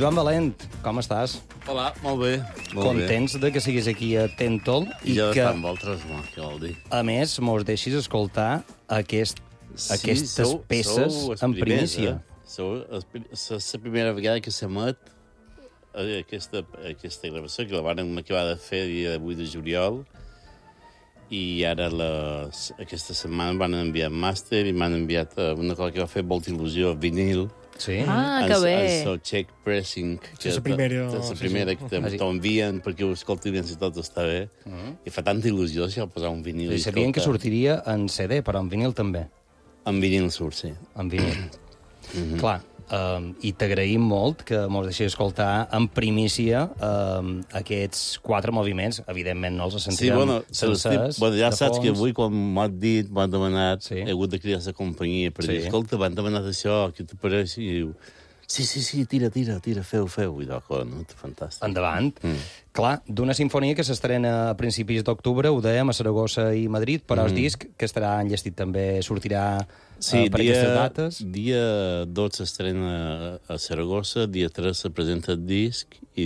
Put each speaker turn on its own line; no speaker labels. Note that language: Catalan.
Joan Valent, com estàs?
Hola, molt bé.
Contents de que siguis aquí a Tentol
I jo
que,
d'estar amb vosaltres, què vol dir?
a més, mos deixis escoltar aquestes peces en primícia.
És la primera vegada que s'emet aquesta gravació, que la van acabar de fer el dia 8 de juliol, i ara aquesta setmana van enviar màster i m'han enviat una cosa que va fer molta il·lusió, vinil.
Sí?
Ah, que bé.
El check pressing.
És la primera.
És la primera que t'envien perquè ho escoltin si tot està bé. I fa tanta il·lusió això, posar un vinil.
Sí, sabien que sortiria en CD, però en vinil també.
En vinil surt, sí.
En vinil. Clar, i t'agraïm molt que mos deixis escoltar en primícia aquests 4 moviments. Evidentment no els sentirem sencers.
Ja saps que avui, quan m'has dit, m'han demanat,
Sí.
he hagut de cridar la companyia per dir, escolta, m'han demanat això, què te pareix? I diu, sí, tira, feu. I d'acord, no? Fantàstic.
Endavant. Clar, d'una sinfonia que s'estrena a principis d'octubre, ho dèiem, a Saragossa i Madrid, però el disc, que estarà enllestit també, sortirà per aquestes dates.
Dia 12 s'estrena a Saragossa, dia 3 se presenta el disc, i